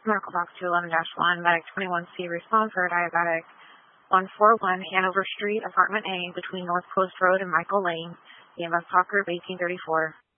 Medical box 211-1, medic 21C, respond for a diabetic. 141 Hanover Street, apartment A, between North Coast Road and Michael Lane. EMS talk group 1834.